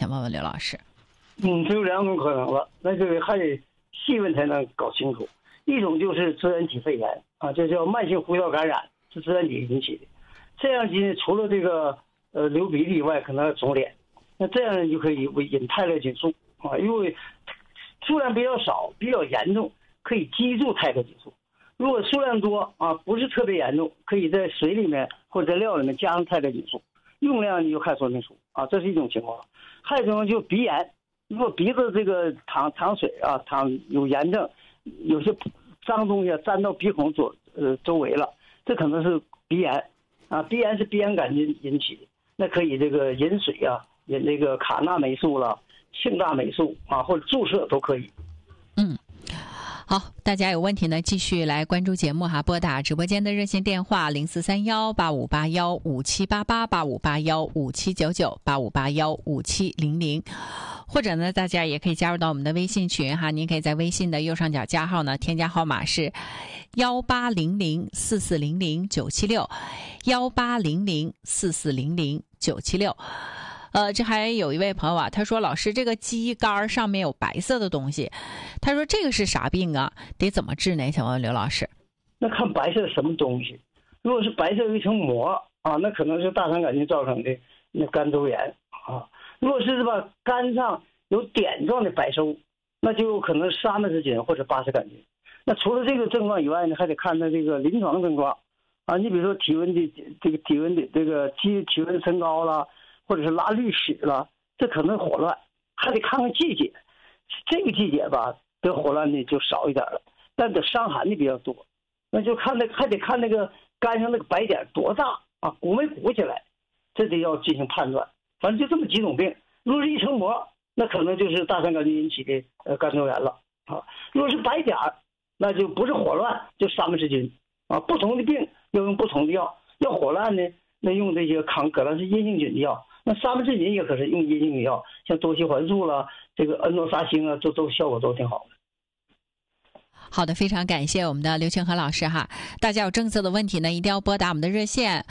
问问刘老师。 只有两种可能了，那这个还得细问才能搞清楚。一种就是支原体肺炎啊，这叫慢性呼吸道感染，是支原体引起的。这样呢，除了这个流鼻涕以外，可能要肿脸。那这样就可以引肽类菌素啊，因为数量比较少、比较严重，可以激住肽类菌素。如果数量多啊，不是特别严重，可以在水里面或者在料里面加上肽类菌素。用量你就看说明书啊，这是一种情况。还有一种就鼻炎，如果鼻子这个淌水啊，有炎症，有些脏东西沾到鼻孔周围了，这可能是鼻炎啊。鼻炎是鼻炎杆菌引起的，那可以这个饮水啊，饮这个卡那霉素了、庆大霉素啊，或者注射都可以。 好，大家有问题呢，继续来关注节目哈，拨打直播间的热线电话0431858157888581579985815700，或者呢，大家也可以加入到我们的微信群哈，您可以在微信的右上角加号呢，添加号码是18004400976，18004400976。这还有一位朋友啊，他说老师，这个鸡肝上面有白色的东西，他说这个是啥病啊？得怎么治呢？想问刘老师。 那看白色什么东西，如果是白色有一层膜啊，那可能是大肠杆菌造成的那肝周炎啊。如果是吧肝上有点状的白绶，那就有可能是沙门氏菌或者巴氏杆菌。那除了这个症状以外呢，还得看他这个临床症状啊。你比如说体温的体温升高了，或者是拉绿屎了，这可能火乱，还得看看季节。这个季节吧，得火乱的就少一点了，但得伤寒的比较多。那就还得看那个肝上那个白点多大啊，鼓没鼓起来，这得要进行判断。反正就这么几种病，如果是一层膜，那可能就是大肠杆菌引起的肝周炎了啊。如果是白点儿，那就不是火乱，就沙门氏菌啊。不同的病要用不同的药，要火乱呢，那用这些可能是阴性菌的药。那沙门氏菌也可是用阴性的药，像多西环素了，这个恩诺沙星啊，都效果都挺好的。 好的，非常感谢我们的刘清和老师哈。大家有政策的问题呢，一定要拨打我们的热线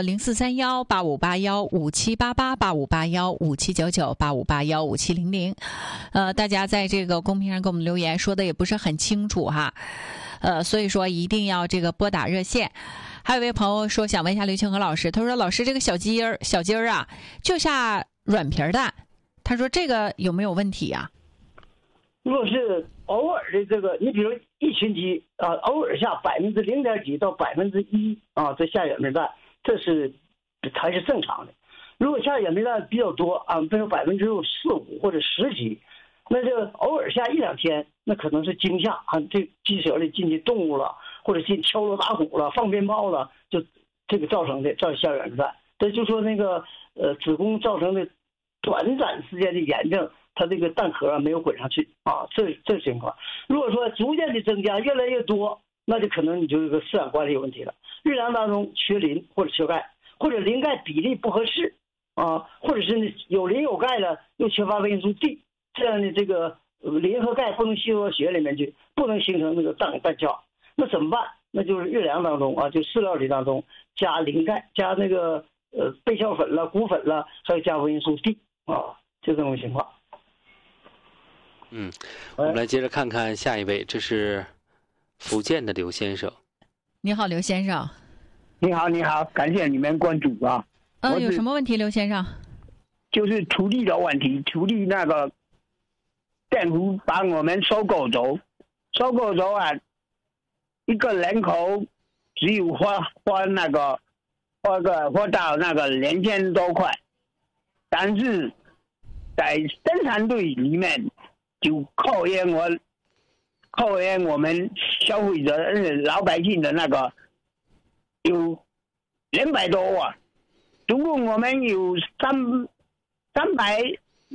0431858157888581579985815700。大家在这个公屏上给我们留言说的也不是很清楚哈，所以说一定要这个拨打热线。还有一位朋友说想问一下刘清和老师，他说老师这个小鸡儿啊就下软皮蛋，他说这个有没有问题啊？ 如果是偶尔的这个，你比如一群鸡啊，偶尔下0.几到1%啊，这下软皮蛋，这是还是正常的。如果下软皮蛋比较多啊，比如4、5或者10几，那就偶尔下1-2天，那可能是惊吓啊，这鸡舍里进去动物了，或者进敲锣打鼓了、放鞭炮了，就这个造成的下软皮蛋。这就说那个子宫造成的短暂时间的炎症，它这个蛋壳没有滚上去啊，这情况。如果说逐渐的增加，越来越多，那就可能你就这个饲养管理有问题了。日粮当中缺磷或者缺钙，或者磷钙比例不合适啊，或者是有磷有钙了又缺乏维生素 D， 这样的这个磷和钙不能吸收到血里面去，不能形成那个蛋壳。那怎么办？那就是日粮当中啊，就饲料里当中加磷钙，加那个贝壳粉了、谷粉了，还有加维生素 D 啊，就这种情况。 我们来接着看看下一位，这是福建的刘先生。 你好，刘先生。 你好，感谢你们关注啊。 有什么问题，刘先生？ 就是土地的问题，土地那个政府把我们收购走啊，一个人口只有花到那个2000多块，但是在生产队里面就扣烟我们消费者老百姓的那个有200多万，总共我们有300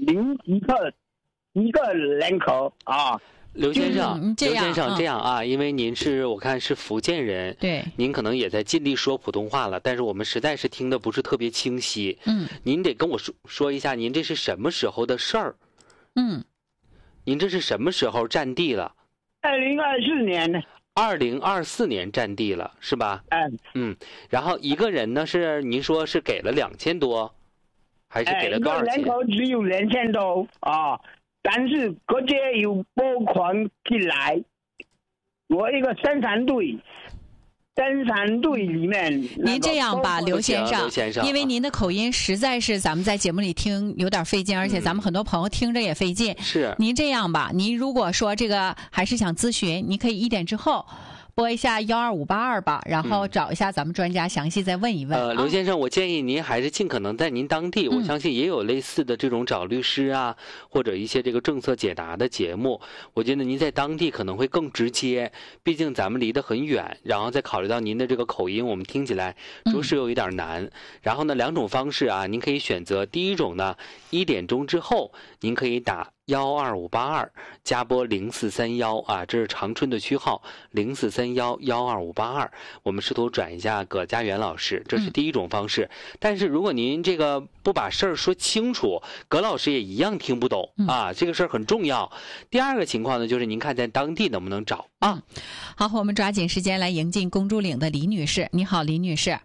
一个人口啊。 刘先生， 这样啊，因为您我看是福建人， 对， 您可能也在尽力说普通话了，但是我们实在是听的不是特别清晰。您得跟我说一下，您这是什么时候的事儿？您这是什么时候占地了 ？2024年呢 ？2024年占地了，是吧？然后一个人呢是您说是给了2000多， 还是给了多少钱？ 人口只有2000多啊，但是各界有拨款进来，我一个生产队里面， 您这样吧，刘先生，因为啊您的口音实在是咱们在节目里听有点费劲，而且咱们很多朋友听着也费劲。 是， 您这样吧，您如果说这个还是想咨询，你可以1点之后拨一下12582吧，然后找一下咱们专家详细再问一问。 刘先生，我建议您还是尽可能在您当地，我相信也有类似的这种找律师啊，或者一些这个政策解答的节目。我觉得您在当地可能会更直接，毕竟咱们离得很远，然后再考虑到您的这个口音，我们听起来着实有一点难。然后呢，2种方式啊，您可以选择第一种呢，1点钟之后您可以打12582加拨0431啊，这是长春的区号0431-12582，我们试图转一下葛家园老师，这是第一种方式。但是如果您这个不把事儿说清楚，葛老师也一样听不懂啊，这个事儿很重要。第二个情况呢，就是您看在当地能不能找啊？ 好，我们抓紧时间来迎进公主岭的李女士。你好，李女士。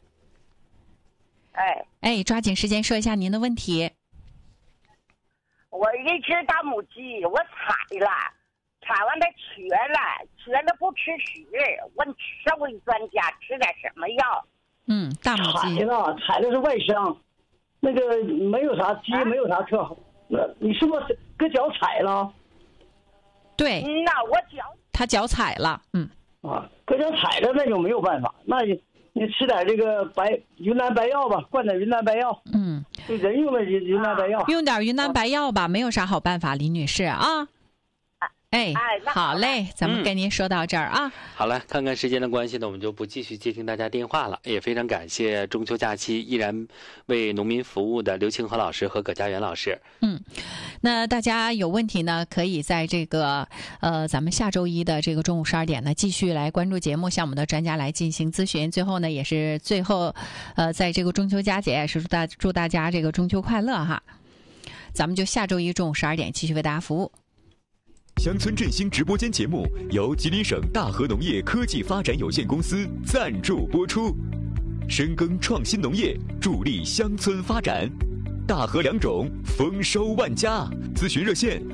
抓紧时间说一下您的问题。 我一只大母鸡，我采完它缺了不吃屎，问社会专家吃点什么药？ 大母鸡采的是外伤，那个没有啥鸡，没有啥特好。你是不是搁脚踩了？ 对，他脚踩了， 搁脚踩了那就没有办法，那你吃点这个云南白药吧，灌点云南白药。对人用的云南白药， 用点云南白药吧，没有啥好办法，李女士啊。好嘞，咱们跟您说到这儿啊。 好了，看看时间的关系呢，我们就不继续接听大家电话了。也非常感谢中秋假期依然为农民服务的刘清和老师和葛家园老师。 那大家有问题呢，可以在这个咱们下周一的这个中午12点呢，继续来关注节目，向我们的专家来进行咨询。最后呢，也是最后在这个中秋佳节，也是祝大家这个中秋快乐哈。咱们就下周一中午12点继续为大家服务。 乡村振兴直播间节目由吉林省大和农业科技发展有限公司赞助播出，深耕创新农业，助力乡村发展。大和良种，丰收万家。咨询热线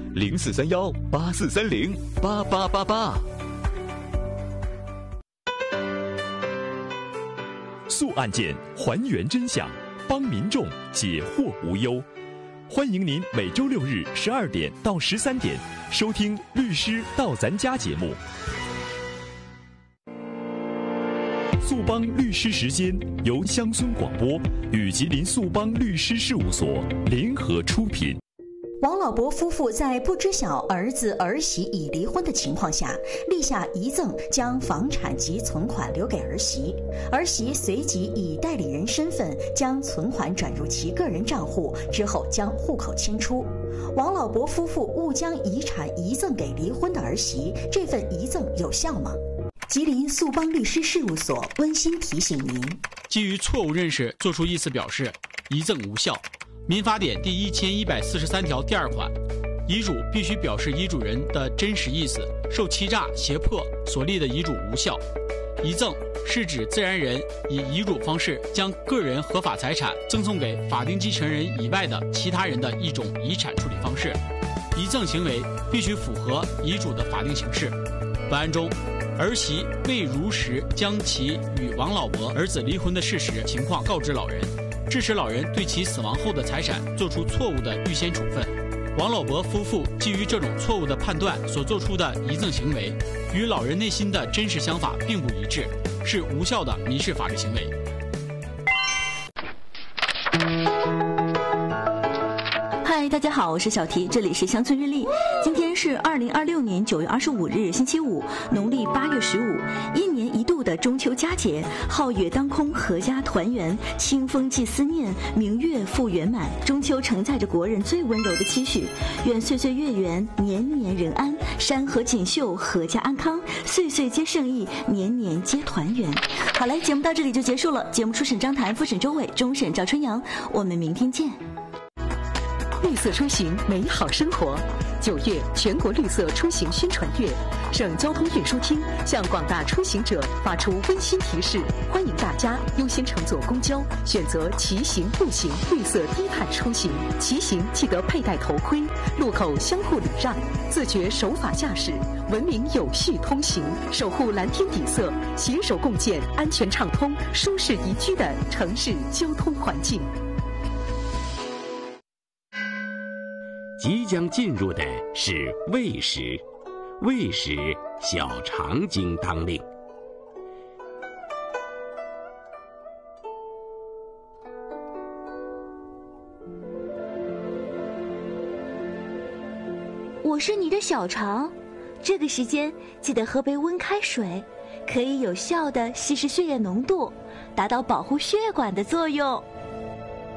0431-8430-8888。诉案件，还原真相，帮民众解惑无忧。欢迎您每周6日12点到13点收听律师到咱家节目。速帮律师时间由乡村广播与吉林速帮律师事务所联合出品。 王老伯夫妇在不知晓儿子儿媳已离婚的情况下，立下遗赠，将房产及存款留给儿媳。儿媳随即以代理人身份将存款转入其个人账户，之后将户口迁出。王老伯夫妇误将遗产遗赠给离婚的儿媳，这份遗赠有效吗？吉林速帮律师事务所温馨提醒您： 基于错误认识作出意思表示，遗赠无效。民法典第1143条第2款，遗嘱必须表示遗嘱人的真实意思，受欺诈、胁迫所立的遗嘱无效。遗赠是指自然人以遗嘱方式将个人合法财产赠送给法定继承人以外的其他人的一种遗产处理方式。遗赠行为必须符合遗嘱的法定形式。本案中，儿媳未如实将其与王老伯儿子离婚的事实情况告知老人，致使老人对其死亡后的财产做出错误的预先处分。王老伯夫妇基于这种错误的判断所做出的遗赠行为，与老人内心的真实想法并不一致，是无效的民事法律行为。 嗨，大家好，我是小提，这里是乡村日历。今天是2026年9月25日，星期五，农历8月15，一年一度的中秋佳节，皓月当空，阖家团圆，清风寄思念，明月复圆满。中秋承载着国人最温柔的期许，愿岁岁月圆，年年人安，山河锦绣，阖家安康，岁岁皆胜意，年年皆团圆。好嘞，节目到这里就结束了。节目初审张谭，复审周伟，终审赵春阳，我们明天见。 绿色出行，美好生活。9月全国绿色出行宣传月，省交通运输厅向广大出行者发出温馨提示，欢迎大家优先乘坐公交，选择骑行、步行绿色低碳出行。骑行记得佩戴头盔，路口相互礼让，自觉守法驾驶，文明有序通行，守护蓝天底色，携手共建安全畅通、舒适宜居的城市交通环境。 即将进入的是未时，未时小肠经当令。 我是你的小肠，这个时间记得喝杯温开水，可以有效地稀释血液浓度，达到保护血管的作用。